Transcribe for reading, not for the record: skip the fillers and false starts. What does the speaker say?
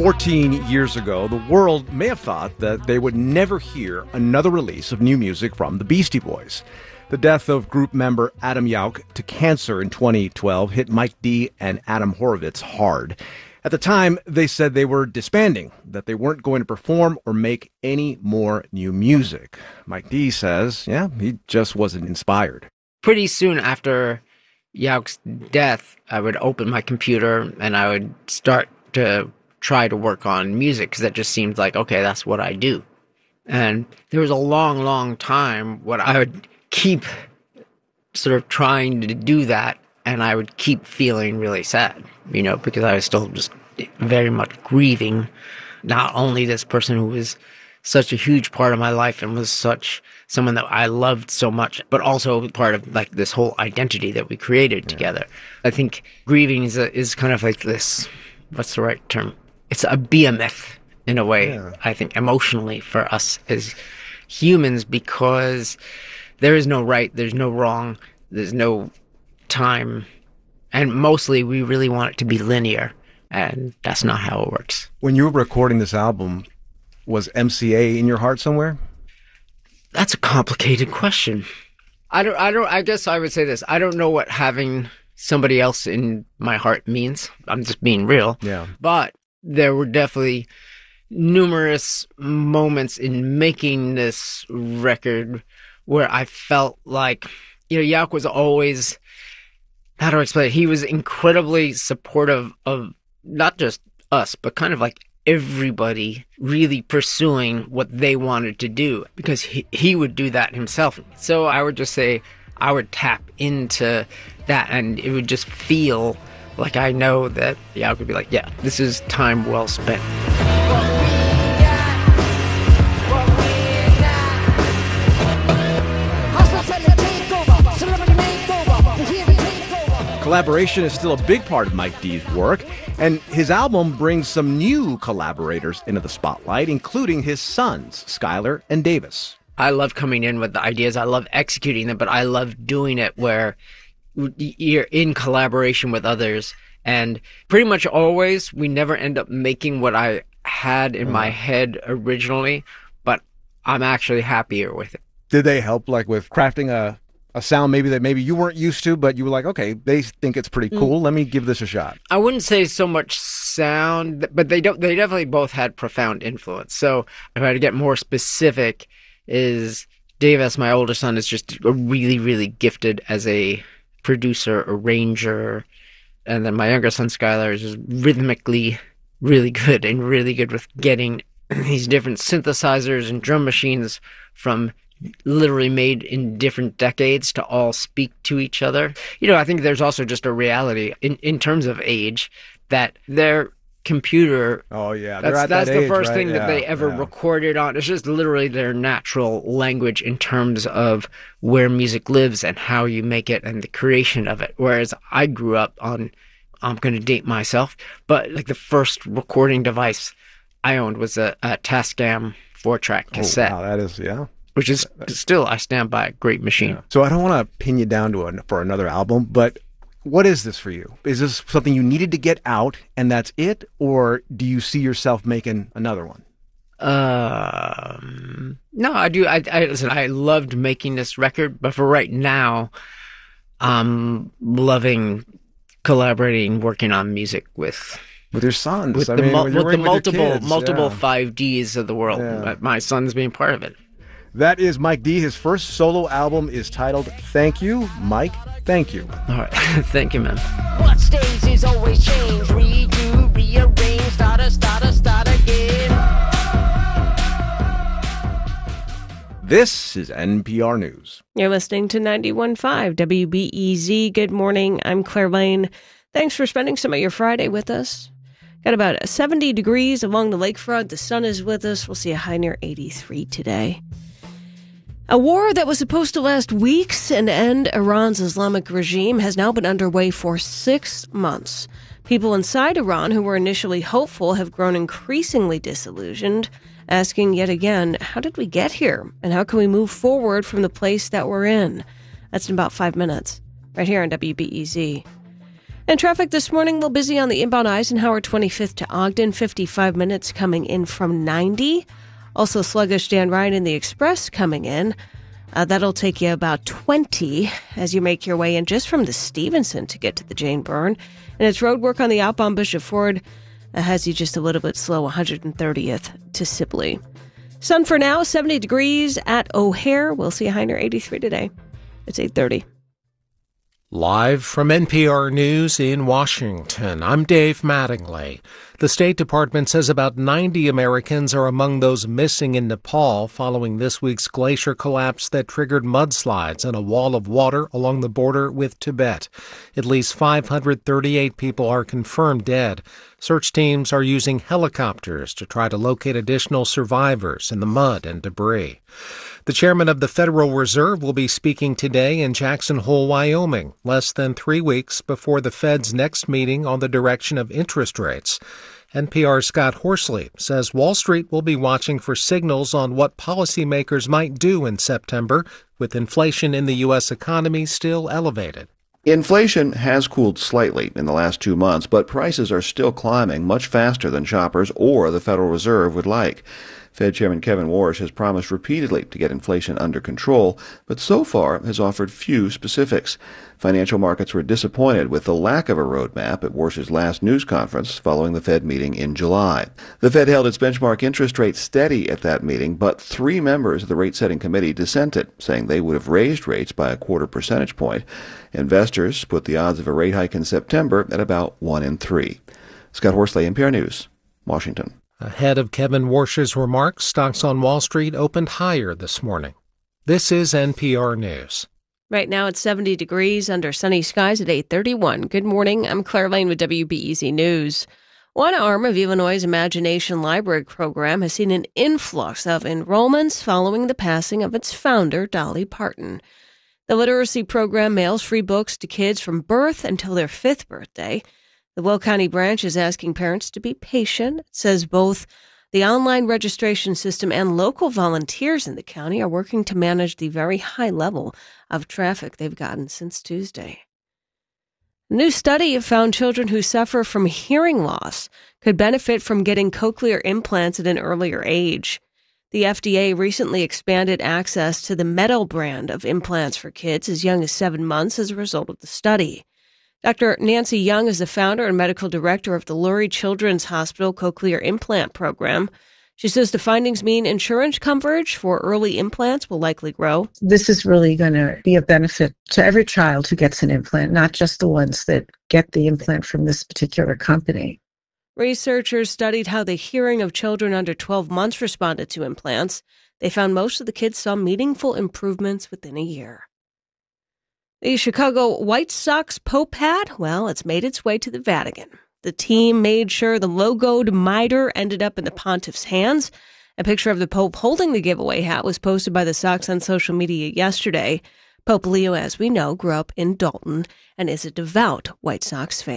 14 years ago, the world may have thought that they would never hear another release of new music from the Beastie Boys. The death of group member Adam Yauch to cancer in 2012 hit Mike D and Adam Horovitz hard. At the time, they said they were disbanding, that they weren't going to perform or make any more new music. Mike D says, he just wasn't inspired. Pretty soon after Yauch's death, I would open my computer and I would start to try to work on music because that just seemed like, okay, that's what I do. And there was a long, long time when I would keep sort of trying to do that, and I would keep feeling really sad, because I was still just very much grieving not only this person who was such a huge part of my life and was such someone that I loved so much, but also part of like this whole identity that we created together. I think grieving is kind of like this, what's the right term? It's a behemoth in a way, I think, emotionally for us as humans, because there is no right, there's no wrong, there's no time, and mostly we really want it to be linear, and that's not how it works. When you were recording this album, was MCA in your heart somewhere? That's a complicated question. I guess I would say this. I don't know what having somebody else in my heart means. I'm just being real. Yeah. But there were definitely numerous moments in making this record where I felt like, Yauch was always, how do I explain it? He was incredibly supportive of not just us, but kind of like everybody really pursuing what they wanted to do, because he would do that himself. So I would just say I would tap into that, and it would just feel like I know that Yauch would be like, yeah, this is time well spent. Collaboration is still a big part of Mike D's work, and his album brings some new collaborators into the spotlight, including his sons, Skylar and Davis. I love coming in with the ideas. I love executing them, but I love doing it where you're in collaboration with others. And pretty much always, we never end up making what I had in my head originally, but I'm actually happier with it. Did they help, like, with crafting a sound maybe you weren't used to, but you were like, okay, they think it's pretty cool. Let me give this a shot. I wouldn't say so much sound, but they definitely both had profound influence. So if I had to get more specific, is Davis, my older son, is just really, really gifted as a producer, arranger. And then my younger son, Skylar, is just rhythmically really good and really good with getting these different synthesizers and drum machines from literally made in different decades to all speak to each other. I think there's also just a reality in terms of age that their computer, that's the first thing that they ever recorded on. It's just literally their natural language in terms of where music lives and how you make it and the creation of it. Whereas I grew up on, I'm going to date myself, but like the first recording device I owned was a Tascam 4-track cassette. Oh, wow, that is, which is still, I stand by, a great machine. Yeah. So I don't want to pin you down for another album, but what is this for you? Is this something you needed to get out and that's it? Or do you see yourself making another one? No, I do. Listen, I loved making this record, but for right now, I'm loving collaborating, working on music with your sons. With the multiple 5Ds of the world. Yeah. My son's being part of it. That is Mike D. His first solo album is titled Thank You, Mike. Thank you. All right. Thank you, man. What stays is always change. Redo, rearrange, start again. This is NPR News. You're listening to 91.5 WBEZ. Good morning. I'm Claire Lane. Thanks for spending some of your Friday with us. Got about 70 degrees along the lakefront. The sun is with us. We'll see a high near 83 today. A war that was supposed to last weeks and end Iran's Islamic regime has now been underway for 6 months. People inside Iran who were initially hopeful have grown increasingly disillusioned, asking yet again, how did we get here? And how can we move forward from the place that we're in? That's in about 5 minutes, right here on WBEZ. And traffic this morning, will busy on the inbound Eisenhower 25th to Ogden, 55 minutes coming in from 90. Also sluggish Dan Ryan in the Express coming in. That'll take you about 20 as you make your way in just from the Stevenson to get to the Jane Byrne. And it's road work on the outbound Bishop Ford has you just a little bit slow, 130th to Sibley. Sun for now, 70 degrees at O'Hare. We'll see a high near 83 today. It's 8:30. Live from NPR News in Washington, I'm Dave Mattingly. The State Department says about 90 Americans are among those missing in Nepal following this week's glacier collapse that triggered mudslides and a wall of water along the border with Tibet. At least 538 people are confirmed dead. Search teams are using helicopters to try to locate additional survivors in the mud and debris. The chairman of the Federal Reserve will be speaking today in Jackson Hole, Wyoming, less than 3 weeks before the Fed's next meeting on the direction of interest rates. NPR's Scott Horsley says Wall Street will be watching for signals on what policymakers might do in September, with inflation in the U.S. economy still elevated. Inflation has cooled slightly in the last 2 months, but prices are still climbing much faster than shoppers or the Federal Reserve would like. Fed Chairman Kevin Warsh has promised repeatedly to get inflation under control, but so far has offered few specifics. Financial markets were disappointed with the lack of a roadmap at Warsh's last news conference following the Fed meeting in July. The Fed held its benchmark interest rate steady at that meeting, but 3 members of the rate-setting committee dissented, saying they would have raised rates by a 0.25 percentage point. Investors put the odds of a rate hike in September at about 1 in 3. Scott Horsley, NPR News, Washington. Ahead of Kevin Warsh's remarks, stocks on Wall Street opened higher this morning. This is NPR News. Right now it's 70 degrees under sunny skies at 8:31. Good morning. I'm Claire Lane with WBEZ News. One arm of Illinois' Imagination Library program has seen an influx of enrollments following the passing of its founder, Dolly Parton. The literacy program mails free books to kids from birth until their 5th birthday. The Will County branch is asking parents to be patient. It says both the online registration system and local volunteers in the county are working to manage the very high level of traffic they've gotten since Tuesday. A new study found children who suffer from hearing loss could benefit from getting cochlear implants at an earlier age. The FDA recently expanded access to the Metal brand of implants for kids as young as 7 months as a result of the study. Dr. Nancy Young is the founder and medical director of the Lurie Children's Hospital Cochlear Implant Program. She says the findings mean insurance coverage for early implants will likely grow. This is really going to be a benefit to every child who gets an implant, not just the ones that get the implant from this particular company. Researchers studied how the hearing of children under 12 months responded to implants. They found most of the kids saw meaningful improvements within a year. The Chicago White Sox Pope hat, well, it's made its way to the Vatican. The team made sure the logoed mitre ended up in the pontiff's hands. A picture of the Pope holding the giveaway hat was posted by the Sox on social media yesterday. Pope Leo, as we know, grew up in Dalton and is a devout White Sox fan.